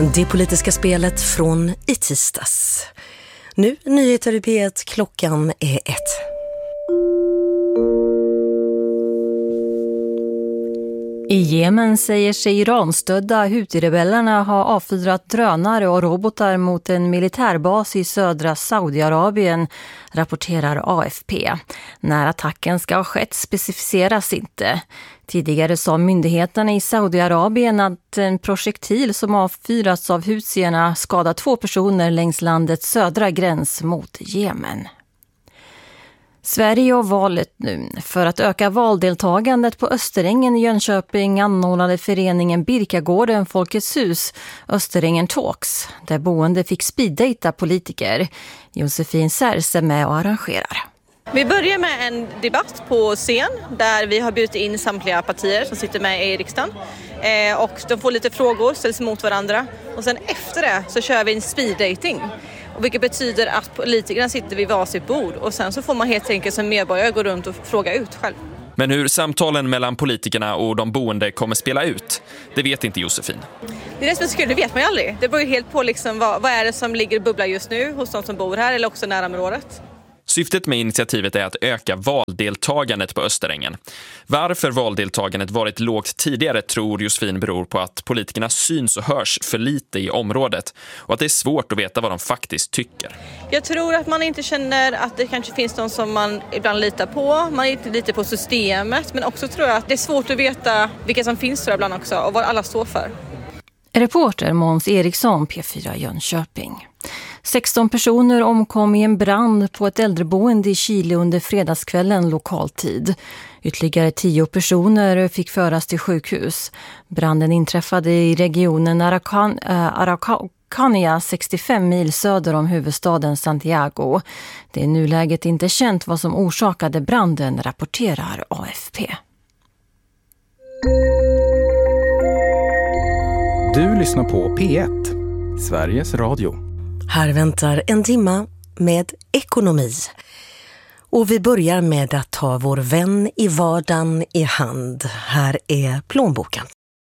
Det politiska spelet från i tisdags. Nu nyheter i P1, klockan är 1. I Jemen säger sig Iranstödda Houthi-rebellerna ha avfyrat drönare och robotar mot en militärbas i södra Saudiarabien, rapporterar AFP. När attacken ska ha skett specificeras inte. Tidigare sa myndigheterna i Saudiarabien att en projektil som avfyrats av Houthierna skadat 2 personer längs landets södra gräns mot Jemen. Sverige och valet nu. För att öka valdeltagandet på Österängen i Jönköping anordnade föreningen Birkagården Folkets hus Österängen Talks, där boende fick speeddata politiker. Josefin Särse med och arrangerar. Vi börjar med en debatt på scen där vi har bjudit in samtliga partier som sitter med i riksdagen. Och de får lite frågor, ställs mot varandra. Och sen efter det så kör vi en speeddating. Och vilket betyder att politikerna sitter vid varsitt bord och sen så får man helt enkelt som medborgare gå runt och fråga ut själv. Men hur samtalen mellan politikerna och de boende kommer spela ut, det vet inte Josefin. Det är det som är så kul, det vet man ju aldrig. Det beror ju helt på liksom vad är det som ligger i bubbla just nu hos de som bor här eller också närområdet. Syftet med initiativet är att öka valdeltagandet på Österängen. Varför valdeltagandet varit lågt tidigare tror Josefin beror på att politikerna syns och hörs för lite i området och att det är svårt att veta vad de faktiskt tycker. Jag tror att man inte känner att det kanske finns någon som man ibland litar på. Man inte litar på systemet, men också tror jag att det är svårt att veta vilka som finns där ibland också och vad alla står för. Reporter Måns Eriksson, P4 Jönköping. 16 personer omkom i en brand på ett äldreboende i Chile under fredagskvällen lokaltid. Ytterligare 10 personer fick föras till sjukhus. Branden inträffade i regionen Araucanía 65 mil söder om huvudstaden Santiago. Det är i nuläget inte känt vad som orsakade branden, rapporterar AFP. Du lyssnar på P1, Sveriges Radio. Här väntar en timma med ekonomi. Och vi börjar med att ta vår vän i vardagen i hand. Här är plånboken.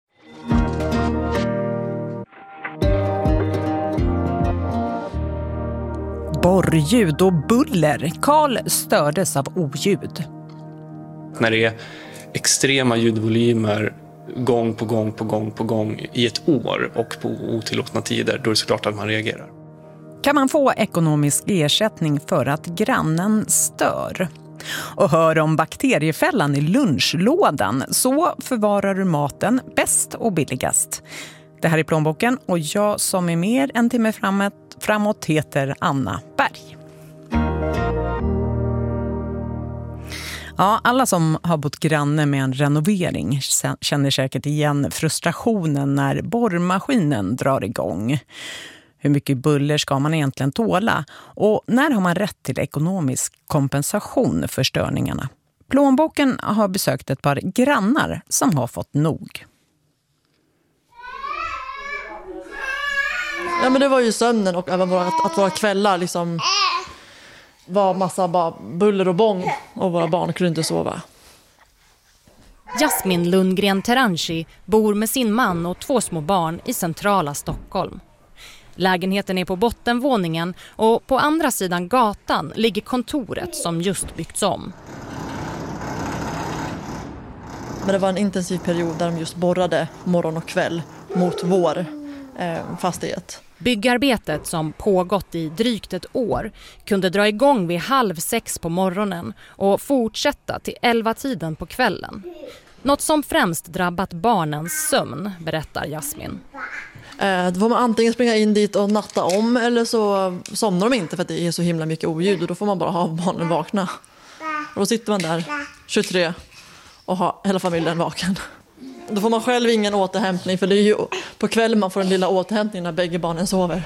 Borrljud och buller. Karl stördes av oljud. När det är extrema ljudvolymer gång på gång i ett år och på otillåtna tider, då är det såklart att man reagerar. Kan man få ekonomisk ersättning för att grannen stör? Och hör om bakteriefällan i lunchlådan, så förvarar du maten bäst och billigast. Det här är plånboken och jag som är mer en timme framåt heter Anna Berg. Ja, alla som har bott granne med en renovering känner säkert igen frustrationen när borrmaskinen drar igång. Hur mycket buller ska man egentligen tåla? Och när har man rätt till ekonomisk kompensation för störningarna? Plånboken har besökt ett par grannar som har fått nog. Ja, men det var ju sömnen och även att våra kvällar liksom var massa bara buller och bång och våra barn kunde inte sova. Jasmin Lundgren Teranchi bor med sin man och 2 små barn i centrala Stockholm. Lägenheten är på bottenvåningen och på andra sidan gatan ligger kontoret som just byggts om. Men det var en intensiv period där de just borrade morgon och kväll mot vår fastighet. Byggarbetet som pågått i drygt ett år kunde dra igång vid 5:30 på morgonen och fortsätta till 11-tiden på kvällen. Något som främst drabbat barnens sömn, berättar Jasmin. Då får man antingen springa in dit och natta om eller så somnar de inte för att det är så himla mycket oljud och då får man bara ha barnen vakna. Och då sitter man där 23 och har hela familjen vaken. Då får man själv ingen återhämtning för det är ju på kvällen man får den lilla återhämtningen när bägge barnen sover.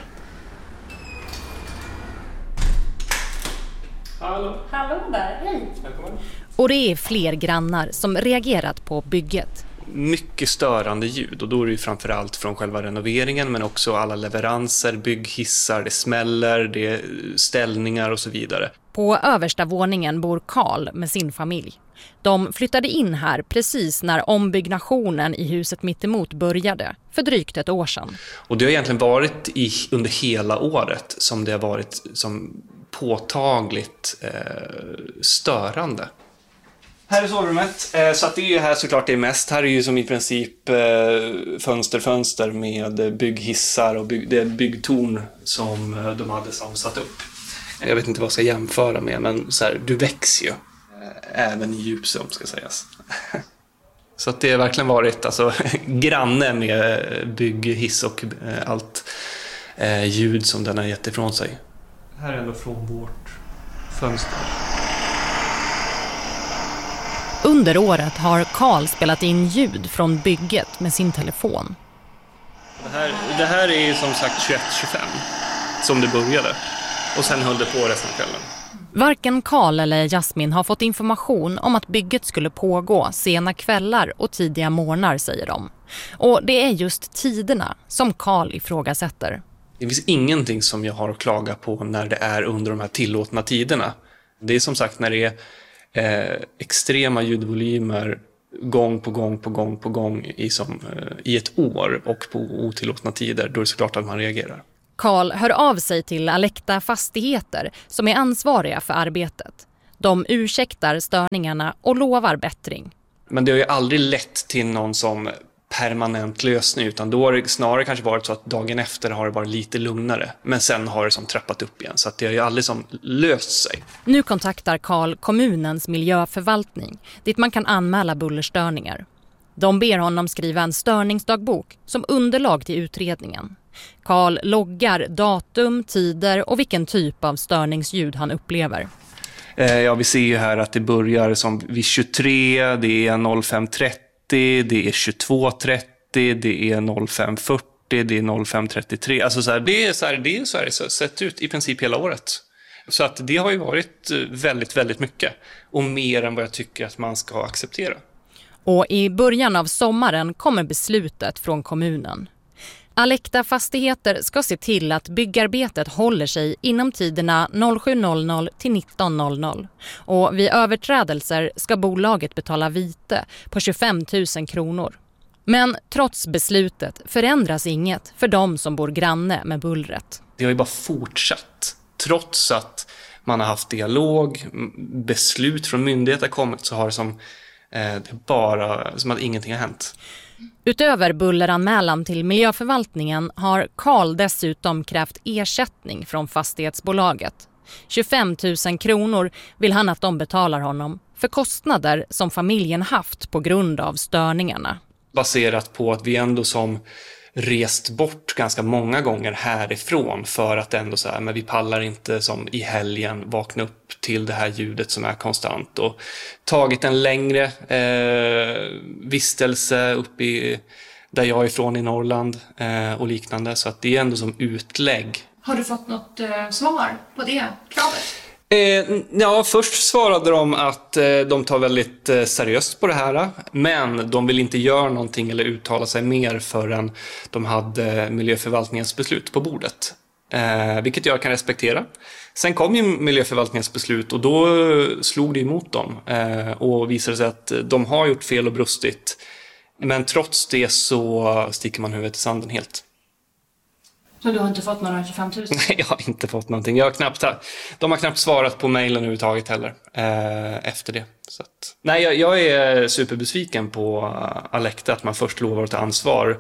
Hallå där, hej! Välkommen. Och det är fler grannar som reagerat på bygget. Mycket störande ljud och då är det ju framförallt från själva renoveringen men också alla leveranser, bygghissar, det smäller, det är ställningar och så vidare. På översta våningen bor Karl med sin familj. De flyttade in här precis när ombyggnationen i huset mittemot började, för drygt ett år sedan. Och det har egentligen varit under hela året som det har varit som påtagligt störande. Här är sovrummet, så att det är ju här såklart det är mest. Här är ju som i princip fönster med bygghissar och det är byggtorn som de hade som satt upp. Jag vet inte vad jag ska jämföra med, men så här, du växer ju även i djup som ska sägas. Så att det har verkligen varit alltså, granne med bygghiss och allt ljud som den har gett ifrån sig. Här är ändå från vårt fönster. Under året har Carl spelat in ljud från bygget med sin telefon. Det här är som sagt 21-25 som det började. Och sen höll det på resten av kvällen. Varken Carl eller Jasmin har fått information om att bygget skulle pågå sena kvällar och tidiga morgnar, säger de. Och det är just tiderna som Carl ifrågasätter. Det finns ingenting som jag har att klaga på när det är under de här tillåtna tiderna. Det är som sagt när det är extrema ljudvolymer gång på gång i ett år och på otillåtna tider, då är det såklart att man reagerar. Carl hör av sig till Alecta Fastigheter som är ansvariga för arbetet. De ursäktar störningarna och lovar bättring. Men det har ju aldrig lett till någon som permanent lösning, utan då har det snarare kanske varit så att dagen efter har det varit lite lugnare, men sen har det som trappat upp igen, så att det har ju aldrig som löst sig. Nu kontaktar Carl kommunens miljöförvaltning dit man kan anmäla bullerstörningar. De ber honom skriva en störningsdagbok som underlag till utredningen. Carl loggar datum, tider och vilken typ av störningsljud han upplever. Ja, vi ser ju här att det börjar som vid 23, det är 05.30, det är 22.30, det är 05.40, det är 05.33. Alltså så här, det är så här det sett ut i princip hela året. Så att det har ju varit väldigt mycket och mer än vad jag tycker att man ska acceptera. Och i början av sommaren kommer beslutet från kommunen. Alecta Fastigheter ska se till att byggarbetet håller sig inom tiderna 07.00 till 19.00. Och vid överträdelser ska bolaget betala vite på 25 000 kronor. Men trots beslutet förändras inget för de som bor granne med bullret. Det har ju bara fortsatt. Trots att man har haft dialog, beslut från myndigheter kommit, så har det som det bara som att ingenting har hänt. Utöver bulleranmälan till miljöförvaltningen har Carl dessutom krävt ersättning från fastighetsbolaget. 25 000 kronor vill han att de betalar honom för kostnader som familjen haft på grund av störningarna. Baserat på att vi ändå som rest bort ganska många gånger härifrån för att ändå så här, men vi pallar inte som i helgen vakna upp till det här ljudet som är konstant, och tagit en längre vistelse upp i där jag är ifrån i Norrland och liknande, så att det är ändå som utlägg. Har du fått något svar på det kravet? Ja, först svarade de att de tar väldigt seriöst på det här, men de vill inte göra någonting eller uttala sig mer förrän de hade miljöförvaltningens beslut på bordet. Vilket jag kan respektera. Sen kom ju miljöförvaltningens beslut och då slog det emot dem och visade sig att de har gjort fel och brustit. Men trots det så sticker man huvudet i sanden helt. Så du har inte fått några 25 000? Nej, jag har inte fått någonting. De har knappt svarat på mejlen överhuvudtaget heller efter det. Så att, nej, jag är superbesviken på Alecta att man först lovar att ta ansvar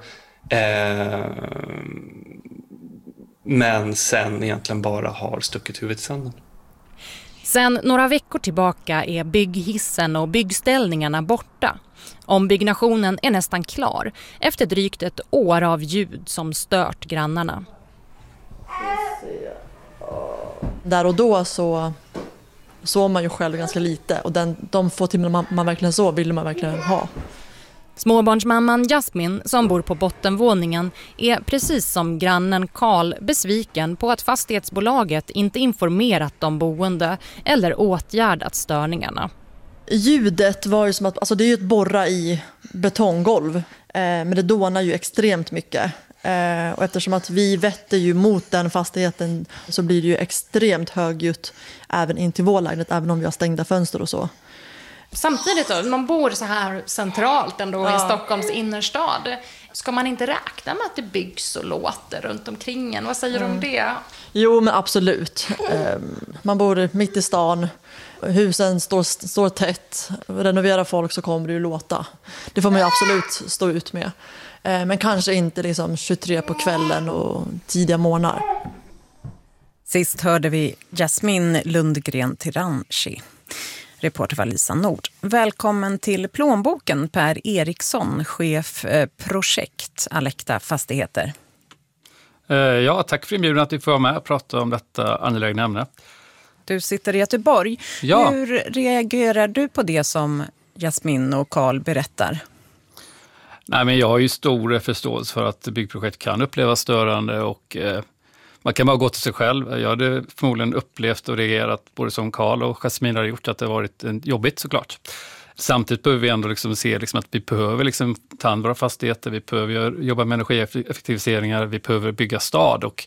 men sen egentligen bara har stuckit huvudet i sanden. Sen några veckor tillbaka är bygghissen och byggställningarna borta. Ombyggnationen är nästan klar efter drygt ett år av ljud som stört grannarna. Där och då så sov man ju själv ganska lite, och de få timmar man verkligen sov ville man verkligen ha. Småbarnsmamman Jasmin, som bor på bottenvåningen, är precis som grannen Carl besviken på att fastighetsbolaget inte informerat de boende eller åtgärdat störningarna. Ljudet var ju som att, alltså det är ju ett borra i betonggolv, men det dånar ju extremt mycket. Och eftersom att vi vetter ju mot den fastigheten så blir det ju extremt högljutt även in till vår lägenhet, även om vi har stängda fönster och så. Samtidigt då, man bor så här centralt ändå i Stockholms innerstad. Ska man inte räkna med att det byggs och låter runt omkring en? Vad säger du om det? Jo, men absolut. Man bor mitt i stan. Husen står tätt. Renoverar folk så kommer det ju låta. Det får man ju absolut stå ut med. Men kanske inte liksom 23 på kvällen och tidiga morgnar. Sist hörde vi Jasmin Lundgren Tiranchi. Reporter var Lisa Nord. Välkommen till Plånboken, Per Eriksson, chef projekt Alecta Fastigheter. Ja, tack för inbjudan att vi får vara med och prata om detta angelägna ämne. Du sitter i Göteborg. Ja. Hur reagerar du på det som Jasmin och Carl berättar? Nej, men jag har ju stor förståelse för att byggprojekt kan upplevas störande och man kan bara gå till sig själv. Jag hade förmodligen upplevt och reagerat både som Carl och Jasmin har gjort att det har varit jobbigt såklart. Samtidigt behöver vi ändå liksom se liksom att vi behöver liksom ta hand om våra fastigheter, vi behöver jobba med energieffektiviseringar, vi behöver bygga stad och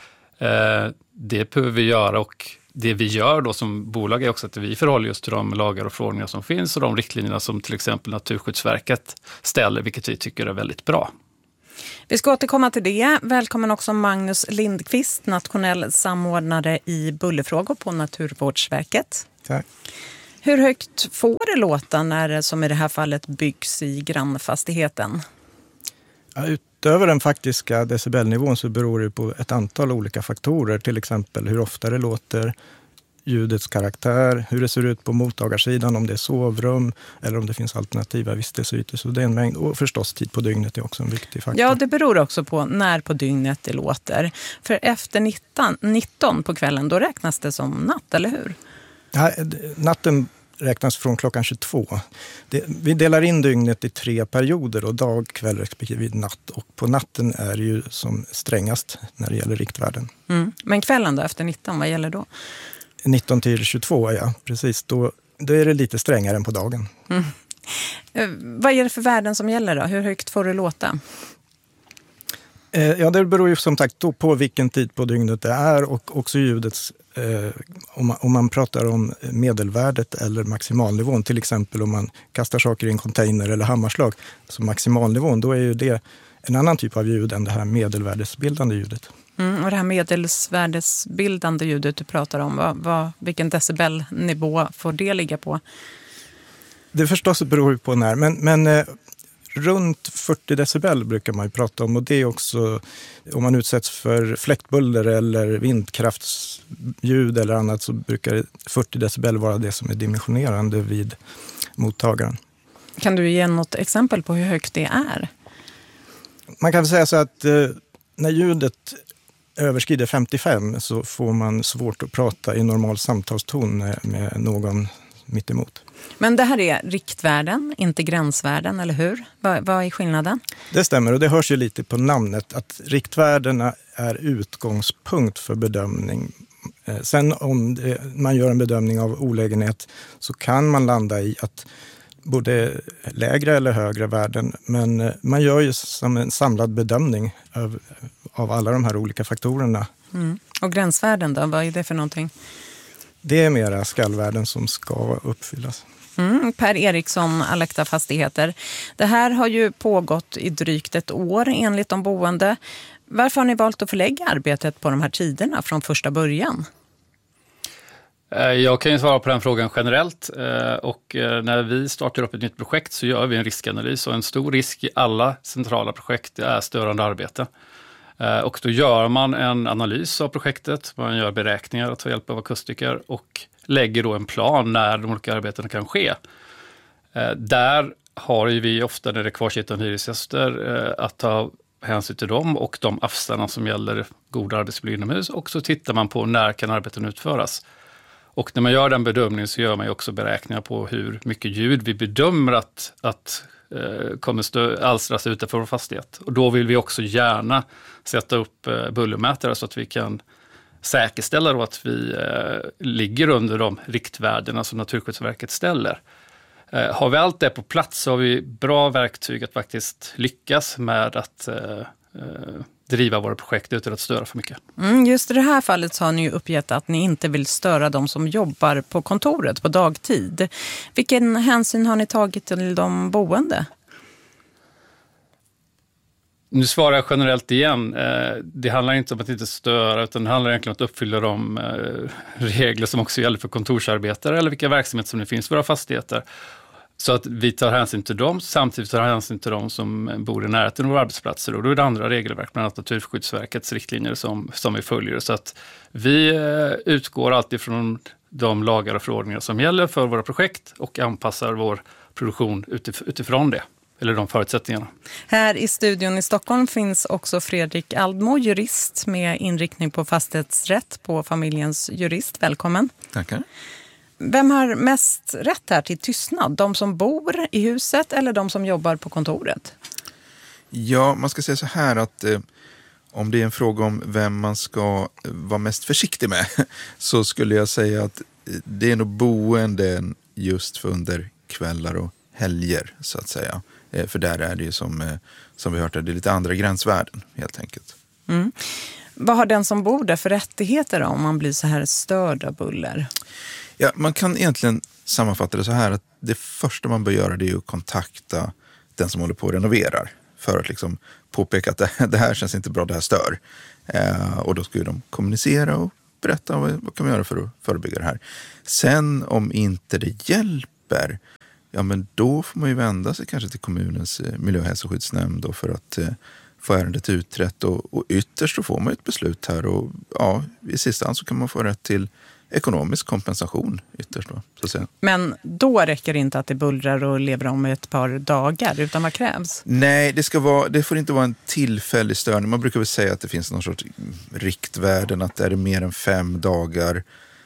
det behöver vi göra och det vi gör då som bolag är också att vi förhåller oss till de lagar och förordningar som finns och de riktlinjerna som till exempel Naturskyddsverket ställer, vilket vi tycker är väldigt bra. Vi ska återkomma till det. Välkommen också Magnus Lindqvist, nationell samordnare i bullerfrågor på Naturvårdsverket. Tack. Hur högt får det låta när det som i det här fallet byggs i grannfastigheten? Ja, utöver den faktiska decibelnivån så beror det på ett antal olika faktorer. Till exempel hur ofta det låter, ljudets karaktär, hur det ser ut på mottagarsidan, om det är sovrum eller om det finns alternativa vistelseytor. Så det är en mängd, och förstås tid på dygnet är också en viktig faktor. Ja, det beror också på när på dygnet det låter. För efter 19 på kvällen, då räknas det som natt, eller hur? Ja, natten räknas från klockan 22. Vi delar in dygnet i 3 perioder, och dag, kväll respektive natt. Och på natten är det ju som strängast när det gäller riktvärden. Mm. Men kvällen då, efter 19, vad gäller då? 19 till 22, ja, precis. Då är det lite strängare än på dagen. Mm. Vad är det för värden som gäller då? Hur högt får det låta? Ja, det beror ju som sagt då på vilken tid på dygnet det är och också ljudets, om man pratar om medelvärdet eller maximalnivån, till exempel om man kastar saker i en container eller hammarslag, så maximalnivån, då är ju det en annan typ av ljud än det här medelvärdesbildande ljudet. Och det här medelsvärdesbildande ljudet du pratar om, vilken decibelnivå får det ligga på? Det förstås beror på när, men runt 40 decibel brukar man ju prata om, och det är också om man utsätts för fläktbuller eller vindkraftsljud eller annat, så brukar 40 decibel vara det som är dimensionerande vid mottagaren. Kan du ge något exempel på hur högt det är? Man kan säga så att när ljudet överskrider 55 så får man svårt att prata i normal samtalston med någon mitt emot. Men det här är riktvärden, inte gränsvärden, eller hur? Vad är skillnaden? Det stämmer, och det hörs ju lite på namnet att riktvärdena är utgångspunkt för bedömning. Sen om man gör en bedömning av olägenhet så kan man landa i att både lägre eller högre värden, men man gör ju som en samlad bedömning av alla de här olika faktorerna. Mm. Och gränsvärden då, vad är det för någonting? Det är mera skallvärden som ska uppfyllas. Per Eriksson, Alecta Fastigheter. Det här har ju pågått i drygt ett år enligt de boende. Varför har ni valt att förlägga arbetet på de här tiderna från första början? Jag kan ju svara på den frågan generellt, och när vi startar upp ett nytt projekt så gör vi en riskanalys, och en stor risk i alla centrala projekt är störande arbete. Och då gör man en analys av projektet, man gör beräkningar och tar hjälp av akustiker och lägger då en plan när de olika arbetena kan ske. Där har ju vi ofta när det är kvarsittande hyresgäster att ta hänsyn till dem och de avstånden som gäller god arbetsmiljö inomhus, och så tittar man på när kan arbeten utföras. Och när man gör den bedömningen så gör man ju också beräkningar på hur mycket ljud vi bedömer att kommer alstras utanför vår fastighet. Och då vill vi också gärna sätta upp bullermätare så att vi kan säkerställa då att vi ligger under de riktvärdena som Naturskyddsverket ställer. Har vi allt det på plats så har vi bra verktyg att faktiskt lyckas med att driva våra projekt utan att störa för mycket. Just i det här fallet så har ni ju uppgett att ni inte vill störa de som jobbar på kontoret på dagtid. Vilken hänsyn har ni tagit till de boende? Nu svarar jag generellt igen. Det handlar inte om att inte störa, utan det handlar egentligen om att uppfylla de regler som också gäller för kontorsarbetare eller vilka verksamheter som det finns i våra fastigheter. Så att vi tar hänsyn till dem, samtidigt tar hänsyn till dem som bor i närheten av våra arbetsplatser. Och då är det andra regelverk, bland annat Naturskyddsverkets riktlinjer som vi följer. Så att vi utgår alltid från de lagar och förordningar som gäller för våra projekt och anpassar vår produktion utifrån det. Eller de förutsättningarna. Här i studion i Stockholm finns också Fredrik Aldmo, jurist med inriktning på fastighetsrätt på Familjens Jurist. Välkommen. Tackar. Vem har mest rätt här till tystnad? De som bor i huset eller de som jobbar på kontoret? Ja, man ska säga så här att om det är en fråga om vem man ska vara mest försiktig med så skulle jag säga att det är nog boenden just för under kvällar och helger så att säga. För där är det ju som vi hört, det är lite andra gränsvärden helt enkelt. Mm. Vad har den som bor där för rättigheter om man blir så här störd av buller? Ja, man kan egentligen sammanfatta det så här att det första man bör göra det är att kontakta den som håller på och renoverar för att liksom påpeka att det här känns inte bra, det här stör. Och då ska ju de kommunicera och berätta vad kan man göra för att förebygga det här. Sen om inte det hjälper, ja men då får man ju vända sig kanske till kommunens miljö- och hälsoskyddsnämnd då för att få ärendet utrett och ytterst så får man ett beslut här och ja, i sista hand så kan man få rätt till ekonomisk kompensation ytterst då, så att säga. Men då räcker det inte att det bullrar och lever om ett par dagar, utan vad krävs? Nej, det får inte vara en tillfällig störning. Man brukar väl säga att det finns någon sorts riktvärden, att är det mer än 5 dagar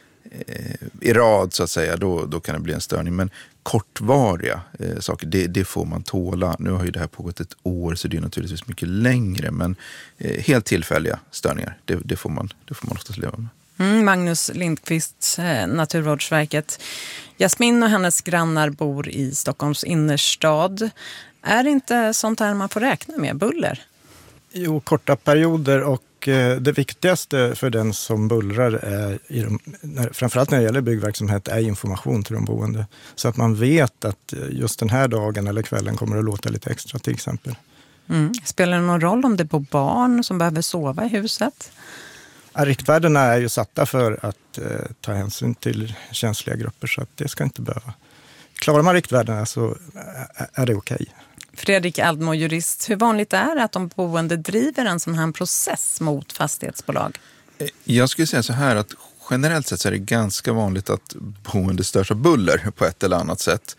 i rad så att säga, då kan det bli en störning. Men kortvariga saker, det får man tåla. Nu har ju det här pågått ett år så det är naturligtvis mycket längre, men helt tillfälliga störningar, det får man oftast leva med. Magnus Lindqvist, Naturvårdsverket. Jasmin och hennes grannar bor i Stockholms innerstad. Är det inte sånt här man får räkna med, buller? Jo, korta perioder och det viktigaste för den som bullrar är, framförallt när det gäller byggverksamhet, är information till de boende. Så att man vet att just den här dagen eller kvällen kommer att låta lite extra till exempel. Spelar det någon roll om det bor barn som behöver sova i huset? Riktvärdena är ju satta för att ta hänsyn till känsliga grupper så att det ska inte behöva. Klarar man riktvärdena så är det okej. Fredrik Aldmo, jurist. Hur vanligt är det att de boende driver en sån här process mot fastighetsbolag? Jag skulle säga så här att generellt sett så är det ganska vanligt att boende störs av buller på ett eller annat sätt.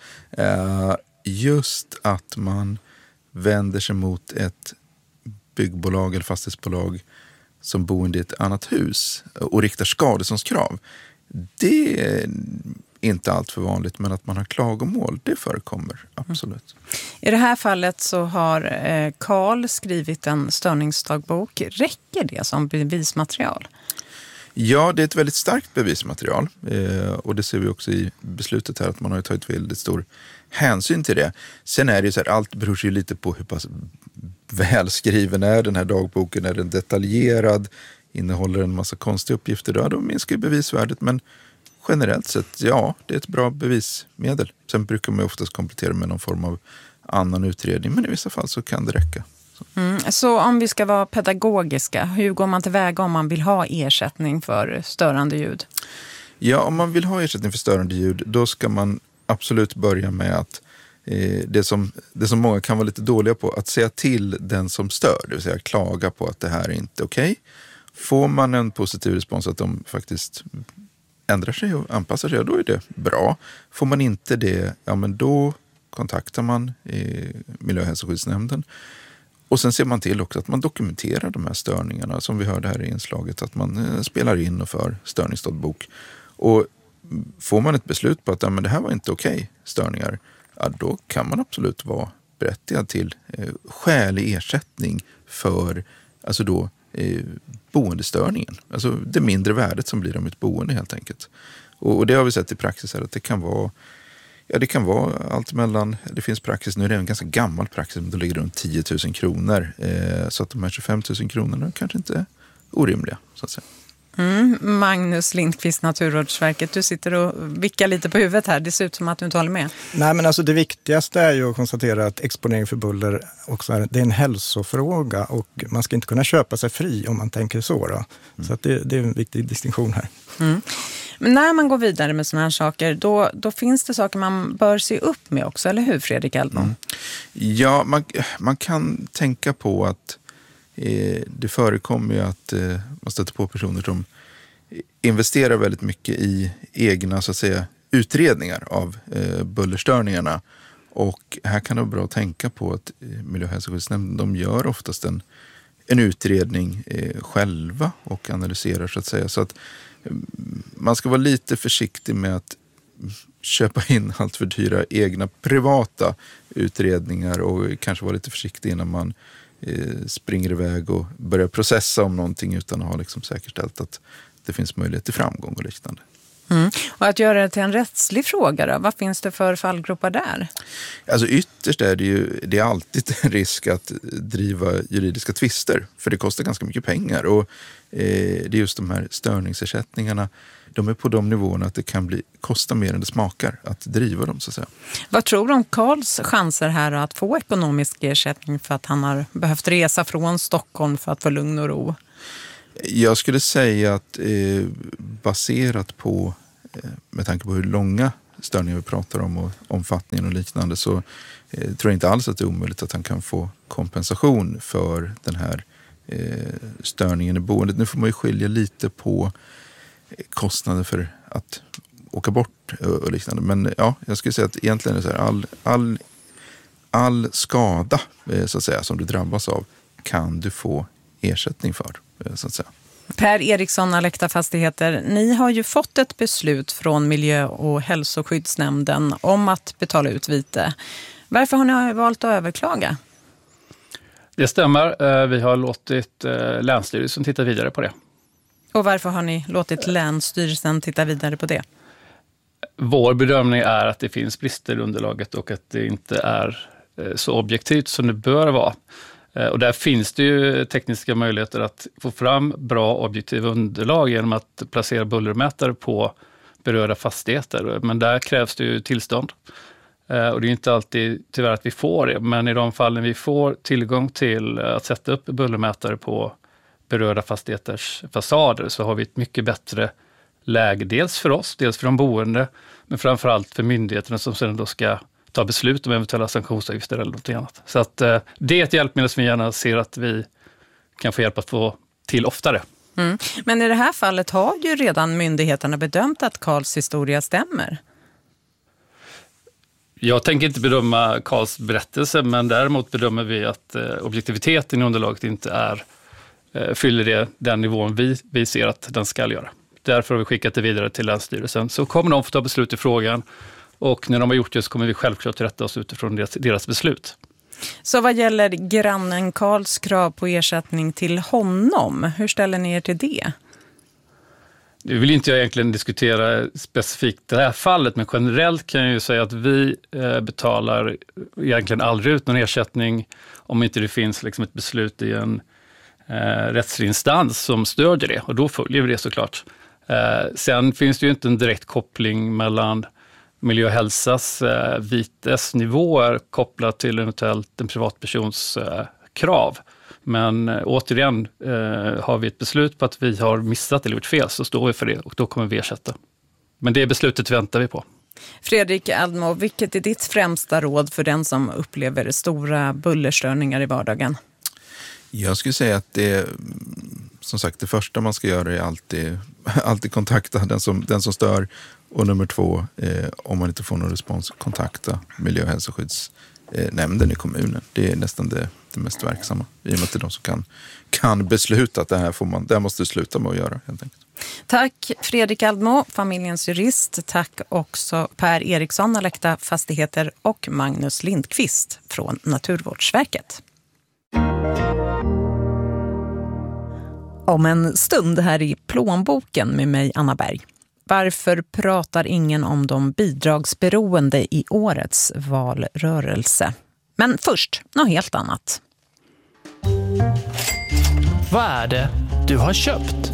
Just att man vänder sig mot ett byggbolag eller fastighetsbolag som boende i ett annat hus och riktar skadeståndskrav. Det är inte allt för vanligt, men att man har klagomål, det förekommer absolut. I det här fallet så har Karl skrivit en störningsdagbok. Räcker det som bevismaterial? Ja, det är ett väldigt starkt bevismaterial och det ser vi också i beslutet här att man har tagit väldigt stor hänsyn till det. Sen är det ju så här, allt beror ju lite på hur pass välskriven är den här dagboken, är den detaljerad, innehåller en massa konstiga uppgifter, då minskar ju bevisvärdet, men generellt sett, ja, det är ett bra bevismedel. Sen brukar man ju oftast komplettera med någon form av annan utredning, men i vissa fall så kan det räcka. Så om vi ska vara pedagogiska, hur går man tillväga om man vill ha ersättning för störande ljud? Ja, om man vill ha ersättning för störande ljud, då ska man absolut börja med att det som många kan vara lite dåliga på, att säga till den som stör, det vill säga klaga på att det här är inte okej. Får man en positiv respons att de faktiskt ändrar sig och anpassar sig, då är det bra. Får man inte det, ja men då kontaktar man miljö- och hälsoskyddsnämnden. Och sen ser man till också att man dokumenterar de här störningarna som vi hörde här i inslaget, att man spelar in och för störningsdagbok. Och får man ett beslut på att ja, men det här var inte okej störningar, ja, då kan man absolut vara berättigad till skälig ersättning för alltså då boendestörningen. Alltså det mindre värdet som blir av ett boende helt enkelt. Och det har vi sett i praxis här att det kan vara Ja, det kan vara allt mellan, det finns praxis, nu är det en ganska gammal praxis, men då ligger det runt 10 000 kronor. Så att de här 25 000 kronorna kanske inte är orimliga, så att säga. Magnus Lindqvist, Naturvårdsverket, du sitter och vickar lite på huvudet här. Det ser ut som att du inte håller med. Nej, men alltså det viktigaste är ju att konstatera att exponering för buller också är en hälsofråga och man ska inte kunna köpa sig fri om man tänker så. Då. Så att det är en viktig distinktion här. Men när man går vidare med sådana här saker, då finns det saker man bör se upp med också, eller hur Fredrik Aldmo? Ja, man kan tänka på att det förekommer ju att man stöter på personer som investerar väldigt mycket i egna, så att säga, utredningar av bullerstörningarna. Och här kan det vara bra att tänka på att Miljö- och hälsoskyddsnämnden, de gör oftast en utredning själva och analyserar, så att säga. Så att man ska vara lite försiktig med att köpa in allt för dyra egna privata utredningar och kanske vara lite försiktig innan man springer iväg och börjar processa om någonting utan att ha liksom säkerställt att det finns möjlighet till framgång och liknande. Och att göra det till en rättslig fråga då? Vad finns det för fallgropar där? Alltså ytterst är det är alltid en risk att driva juridiska tvister, för det kostar ganska mycket pengar och det är just de här störningsersättningarna, de är på de nivåerna att det kan kosta mer än det smakar att driva dem, så att säga. Vad tror du om Karls chanser här att få ekonomisk ersättning för att han har behövt resa från Stockholm för att få lugn och ro? Jag skulle säga att baserat på, med tanke på hur långa störningar vi pratar om och omfattningen och liknande, så tror jag inte alls att det är omöjligt att han kan få kompensation för den här störningen i boendet. Nu får man ju skilja lite på kostnader för att åka bort och liknande. Men ja, jag skulle säga att egentligen är det så här, all skada, så att säga, som du drabbas av kan du få ersättning för, så att säga. Per Eriksson, Alekta Fastigheter, ni har ju fått ett beslut från Miljö- och hälsoskyddsnämnden om att betala ut vite. Varför har ni valt att överklaga? Det stämmer. Vi har låtit Länsstyrelsen titta vidare på det. Och varför har ni låtit Länsstyrelsen titta vidare på det? Vår bedömning är att det finns brister i underlaget och att det inte är så objektivt som det bör vara. Och där finns det ju tekniska möjligheter att få fram bra objektiva underlag genom att placera bullermätare på berörda fastigheter. Men där krävs det ju tillstånd. Och det är inte alltid tyvärr att vi får det, men i de fallen vi får tillgång till att sätta upp bullermätare på berörda fastigheters fasader så har vi ett mycket bättre läge, dels för oss, dels för de boende, men framförallt för myndigheterna som sedan då ska ta beslut om eventuella sanktionsavgifter eller något annat. Så att det är ett hjälpmedel som vi gärna ser att vi kan få hjälp att få till oftare. Men i det här fallet har ju redan myndigheterna bedömt att Karls historia stämmer. Jag tänker inte bedöma Karls berättelse, men däremot bedömer vi att objektiviteten i underlaget inte fyller den nivån vi ser att den ska göra. Därför har vi skickat det vidare till Länsstyrelsen. Så kommer de få ta beslut i frågan och när de har gjort det så kommer vi självklart rätta oss utifrån deras beslut. Så vad gäller grannen Karls krav på ersättning till honom, hur ställer ni er till det? Nu vill inte jag egentligen diskutera specifikt det här fallet, men generellt kan jag ju säga att vi betalar egentligen aldrig ut någon ersättning om inte det finns liksom ett beslut i en rättslig instans som stödjer det, och då följer vi det såklart. Sen finns det ju inte en direkt koppling mellan miljö och hälsas vitesnivåer kopplat till eventuellt en privatpersons krav. Men återigen, har vi ett beslut på att vi har missat eller gjort fel så står vi för det och då kommer vi ersätta. Men det beslutet väntar vi på. Fredrik Aldmo, vilket är ditt främsta råd för den som upplever stora bullerstörningar i vardagen? Jag skulle säga att som sagt, det första man ska göra är alltid kontakta den som stör. Och nummer 2, om man inte får någon respons, kontakta miljö- och hälsoskyddsnämnden i kommunen. Det är nästan det mest verksamma. I och med att det är de som kan besluta att det här måste du sluta med att göra, helt enkelt. Tack Fredrik Aldmo, familjens jurist. Tack också Per Eriksson, Alekta Fastigheter, och Magnus Lindqvist från Naturvårdsverket. Om en stund här i plånboken med mig, Anna Berg. Varför pratar ingen om de bidragsberoende i årets valrörelse? Men först, något helt annat. Vad är det du har köpt?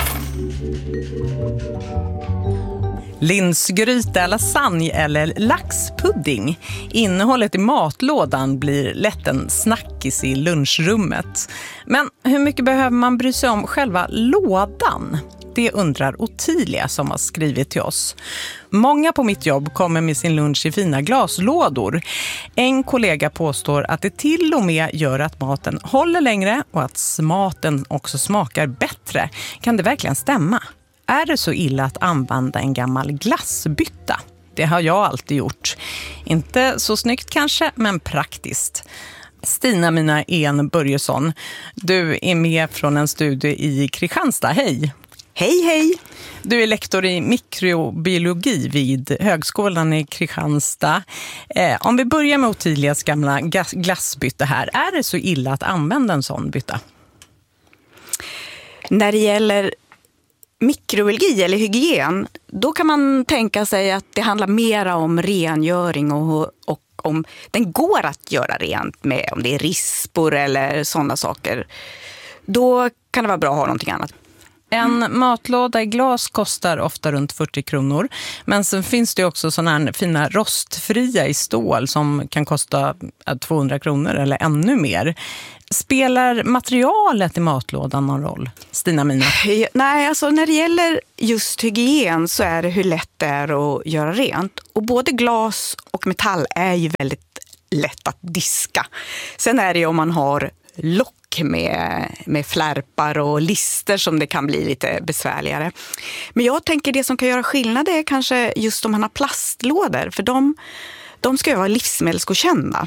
Linsgryta, lasagne eller laxpudding. Innehållet i matlådan blir lätt en snackis i lunchrummet. Men hur mycket behöver man bry sig om själva lådan? Det undrar Ottilia som har skrivit till oss. Många på mitt jobb kommer med sin lunch i fina glaslådor. En kollega påstår att det till och med gör att maten håller längre och att maten också smakar bättre. Kan det verkligen stämma? Är det så illa att använda en gammal glassbytta? Det har jag alltid gjort. Inte så snyggt kanske, men praktiskt. Stina Mina Börjesson, du är med från en studie i Kristianstad. Hej! Hej, hej! Du är lektor i mikrobiologi vid Högskolan i Kristianstad. Om vi börjar med Ottilias gamla glassbytta här. Är det så illa att använda en sån bytta? När det gäller mikrobiologi eller hygien, då kan man tänka sig att det handlar mer om rengöring och om den går att göra rent med, om det är rispor eller sådana saker. Då kan det vara bra att ha någonting annat. En matlåda i glas kostar ofta runt 40 kronor. Men sen finns det också sådana här fina rostfria i stål som kan kosta 200 kronor eller ännu mer. Spelar materialet i matlådan någon roll, Stina Mina? Nej, alltså när det gäller just hygien så är det hur lätt det är att göra rent. Och både glas och metall är ju väldigt lätt att diska. Sen är det ju om man har lock med flärpar och lister som det kan bli lite besvärligare. Men jag tänker det som kan göra skillnad är kanske just om man har plastlådor. För de ska ju vara livsmedelsgodkända.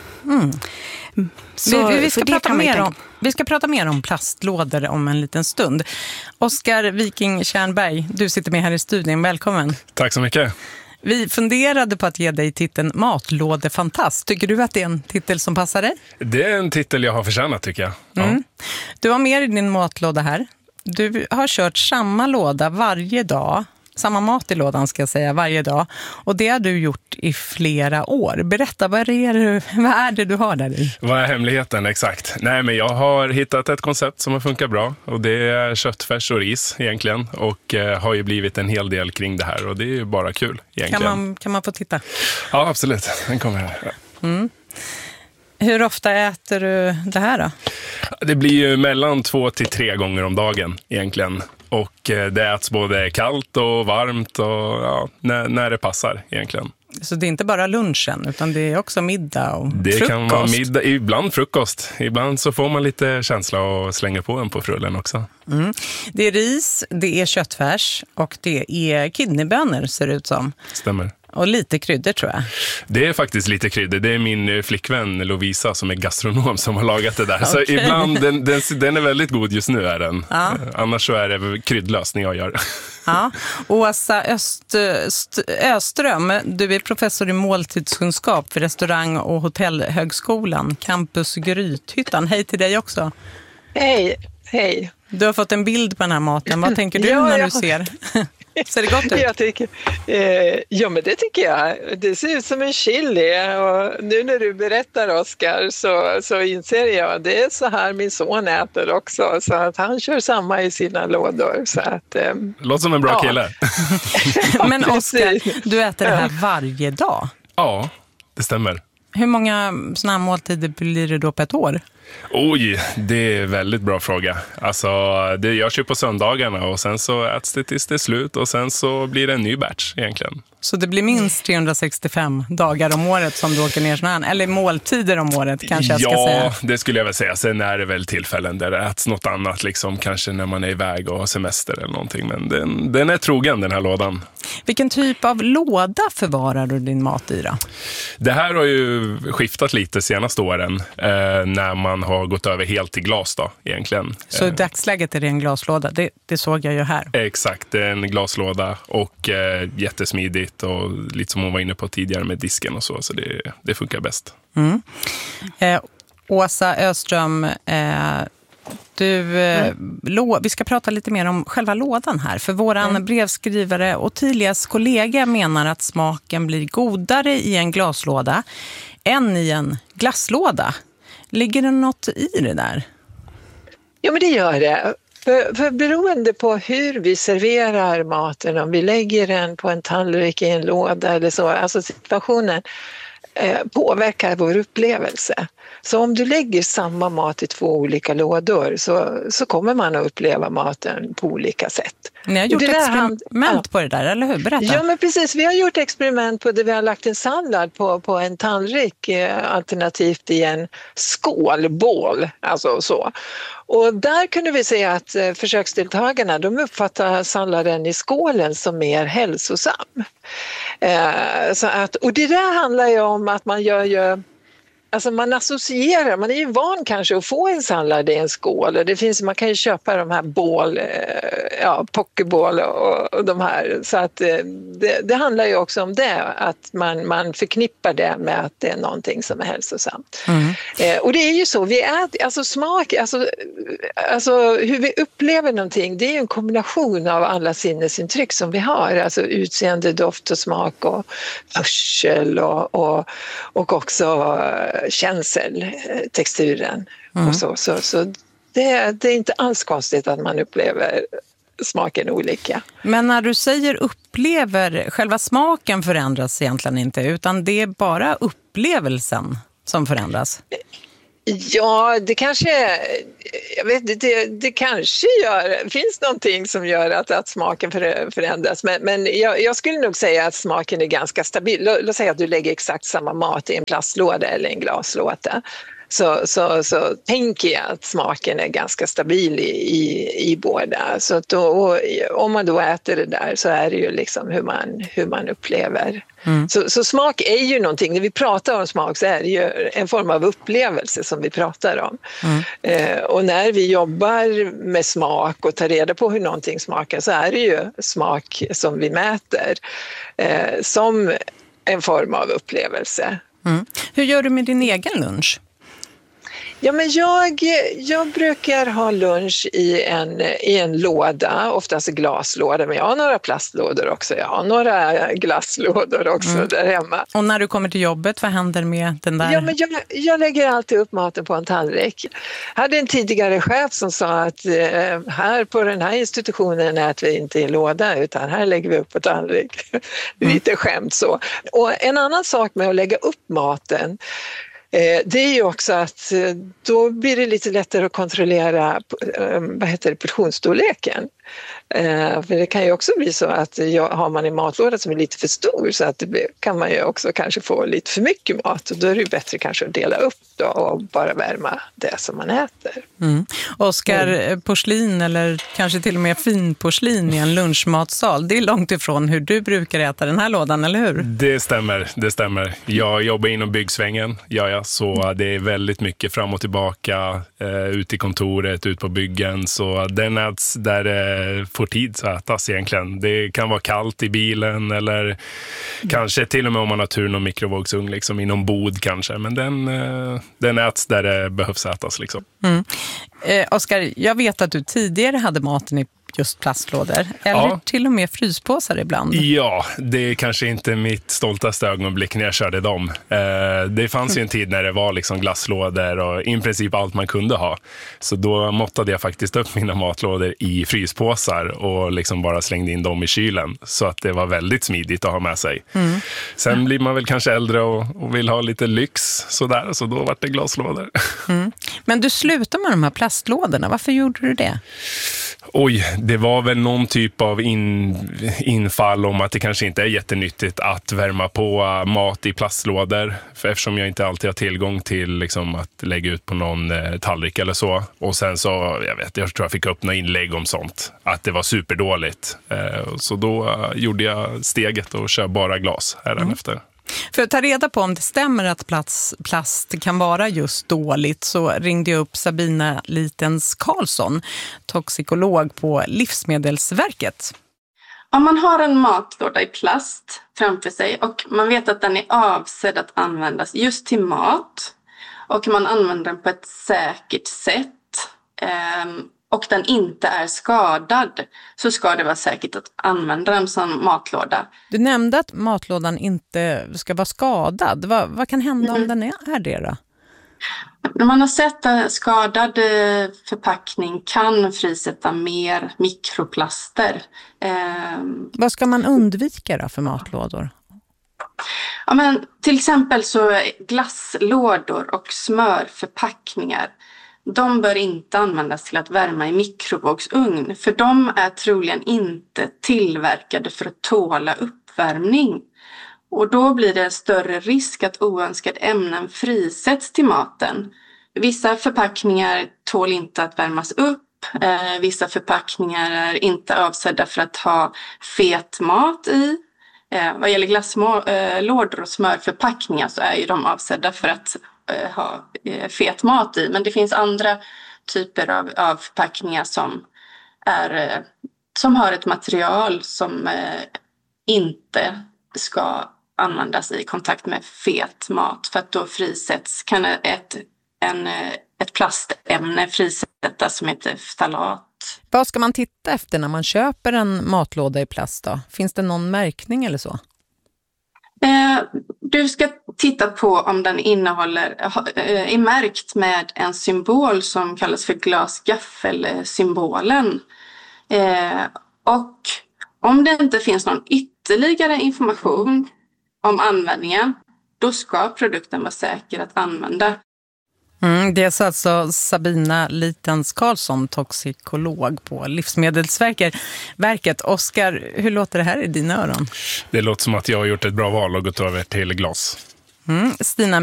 Vi ska prata mer om plastlådor om en liten stund. Oskar Viking Tjärnberg, du sitter med här i studion. Välkommen. Tack så mycket. Vi funderade på att ge dig titeln Matlådefantast. Tycker du att det är en titel som passar dig? Det är en titel jag har förtjänat, tycker jag. Ja. Du har med i din matlåda här. Du har kört samma låda varje dag. Samma mat i lådan ska jag säga, varje dag. Och det har du gjort i flera år. Berätta, vad är det du har där i? Vad är hemligheten, exakt? Nej, men jag har hittat ett koncept som har funkat bra. Och det är köttfärs och ris egentligen. Och har ju blivit en hel del kring det här. Och det är ju bara kul egentligen. Kan man få titta? Ja, absolut. Den kommer här. Ja. Hur ofta äter du det här då? Det blir ju mellan 2 till 3 gånger om dagen egentligen. Och det äts både kallt och varmt och när det passar egentligen. Så det är inte bara lunchen utan det är också middag och det frukost? Det kan vara middag, ibland frukost. Ibland så får man lite känsla och slänger på en på frullen också. Det är ris, det är köttfärs och det är kidneybönor ser det ut som. Stämmer. Och lite kryddor tror jag. Det är faktiskt lite kryddor. Det är min flickvän Lovisa som är gastronom som har lagat det där. Okay. Så ibland, den är väldigt god just nu är den. Ja. Annars så är det kryddlös när jag gör. Ja. Åsa Öström, du är professor i måltidskunskap för restaurang- och hotellhögskolan, Campus Grythyttan. Hej till dig också. Hej, hej. Du har fått en bild på den här maten. Vad tänker du när du ser? Ser det gott ut? Jag tycker, ja, men det tycker jag. Det ser ut som en chili. Och nu när du berättar, Oskar, så inser jag att det är så här min son äter också. Så att han kör samma i sina lådor. Så att, låter som en bra kille. Men Oskar, du äter det här varje dag? Ja, det stämmer. Hur många såna här måltider blir det då på ett år? Oj, det är en väldigt bra fråga. Alltså, det görs ju på söndagarna och sen så äts det tills det är slut och sen så blir det en ny batch egentligen. Så det blir minst 365 dagar om året som du åker ner såna här, eller måltider om året kanske jag ska säga. Ja, det skulle jag väl säga. Sen är det väl tillfällen där det äts något annat, liksom, kanske när man är iväg och har semester eller någonting. Men den är trogen, den här lådan. Vilken typ av låda förvarar du din mat i då? Det här har ju skiftat lite senaste åren när man har gått över helt till glas då, egentligen. Så i dagsläget är det en glaslåda, det såg jag ju här. Exakt, det är en glaslåda och jättesmidigt och lite som hon var inne på tidigare med disken och så det funkar bäst. Åsa Öström, Vi ska prata lite mer om själva lådan här. För våran brevskrivare Ottilias kollega menar att smaken blir godare i en glaslåda än i en glasslåda. Ligger det något i det där? Ja, men det gör det. För beroende på hur vi serverar maten, om vi lägger den på en tallrik i en låda eller så, alltså situationen påverkar vår upplevelse. Så om du lägger samma mat i 2 olika lådor så kommer man att uppleva maten på olika sätt. Ni har gjort experiment på det där, eller hur? Berätta. Ja, men precis. Vi har gjort experiment på det. Vi har lagt en sallad på en tallrik, alternativt i en skålbål, alltså så. Och där kunde vi se att försöksdeltagarna, de uppfattar salladen i skålen som mer hälsosam. Och det där handlar ju om att man gör ju... Alltså man associerar, man är ju van kanske att få en sallad i en skål. Man kan ju köpa de här pokeball och de här. Så att det handlar ju också om det, att man förknippar det med att det är någonting som är hälsosamt. Och det är ju så, vi äter, alltså smak, alltså hur vi upplever någonting, det är ju en kombination av alla sinnesintryck som vi har. Alltså utseende, doft och smak och hörsel och också känsel, texturen och så det är inte alls konstigt att man upplever smaken olika. Men när du säger upplever, själva smaken förändras egentligen inte, utan det är bara upplevelsen som förändras? Ja, det kanske, jag vet inte, det kanske finns någonting som gör att smaken förändras, men jag skulle nog säga att smaken är ganska stabil. Låt säga att du lägger exakt samma mat i en plastlåda eller en glaslåda. Så tänker jag att smaken är ganska stabil i båda. Så att om man då äter det där så är det ju liksom hur man upplever. Så smak är ju någonting, när vi pratar om smak så är det ju en form av upplevelse som vi pratar om. Och när vi jobbar med smak och tar reda på hur någonting smakar så är det ju smak som vi mäter som en form av upplevelse. Hur gör du med din egen lunch? Ja, men jag brukar ha lunch i en låda, oftast en glaslåda, men jag har några plastlådor också. Jag har några glasslådor också där hemma. Och när du kommer till jobbet, vad händer med den där? Ja, men jag lägger alltid upp maten på en tallrik. Jag hade en tidigare chef som sa att här på den här institutionen äter vi inte i låda, utan här lägger vi upp på tallrik. Lite skämt så. Och en annan sak med att lägga upp maten, det är ju också att då blir det lite lättare att kontrollera portionsstorleken. För det kan ju också bli så att har man en matlåda som är lite för stor, så att kan man ju också kanske få lite för mycket mat, och då är det ju bättre kanske att dela upp då och bara värma det som man äter. Oskar, porslin eller kanske till och med finporslin i en lunchmatsal, det är långt ifrån hur du brukar äta den här lådan, eller hur? Det stämmer. Jag jobbar inom byggsvängen, så det är väldigt mycket fram och tillbaka, ut i kontoret, ut på byggen, så den äts där det får tid att ätas egentligen. Det kan vara kallt i bilen eller kanske till och med om man har tur någon mikrovågsugn liksom, i någon bod kanske, men den äts där det behövs ätas liksom. Oskar, jag vet att du tidigare hade maten i just plastlådor, eller till och med fryspåsar ibland. Ja, det är kanske inte mitt stoltaste ögonblick när jag körde dem. Det fanns ju en tid när det var liksom glasslådor och i princip allt man kunde ha. Så då måttade jag faktiskt upp mina matlådor i fryspåsar och liksom bara slängde in dem i kylen. Så att det var väldigt smidigt att ha med sig. Sen blir man väl kanske äldre och vill ha lite lyx sådär, så då var det glaslådor. Men du slutade med de här plastlådorna, varför gjorde du det? Oj, det var väl någon typ av infall om att det kanske inte är jättenyttigt att värma på mat i plastlådor, för eftersom jag inte alltid har tillgång till liksom, att lägga ut på någon tallrik eller så. Och sen så, jag tror jag fick upp några inlägg om sånt, att det var superdåligt. Så då gjorde jag steget och kör bara glas härefter. För att ta reda på om det stämmer att plast kan vara just dåligt, så ringde jag upp Sabina Litens Karlsson, toxikolog på Livsmedelsverket. Om man har en matlåda i plast framför sig och man vet att den är avsedd att användas just till mat och man använder den på ett säkert sätt och den inte är skadad, så ska det vara säkert att använda den som matlåda. Du nämnde att matlådan inte ska vara skadad. Vad kan hända om den är det då? När man har sett att skadad förpackning kan frisätta mer mikroplaster. Vad ska man undvika då för matlådor? Ja, men till exempel så glasslådor och smörförpackningar, de bör inte användas till att värma i mikrovågsugn, för de är troligen inte tillverkade för att tåla uppvärmning. Och då blir det större risk att oönskade ämnen frisätts till maten. Vissa förpackningar tål inte att värmas upp. Vissa förpackningar är inte avsedda för att ha fet mat i. Vad gäller glasslådor och smörförpackningar så är ju de avsedda för att ha fet mat i. Men det finns andra typer av förpackningar som har ett material som inte ska användas i kontakt med fet mat, för att då kan ett plastämne frisättas som heter ftalat. Vad ska man titta efter när man köper en matlåda i plast då? Finns det någon märkning eller så? Du ska titta på om den är märkt med en symbol som kallas för glasgaffel-symbolen. Och om det inte finns någon ytterligare information om användningen, då ska produkten vara säker att använda. Det är alltså Sabina Litens-Karlsson, toxikolog på Livsmedelsverket. Oskar, hur låter det här i dina öron? Det låter som att jag har gjort ett bra val och gått över till glas. Stina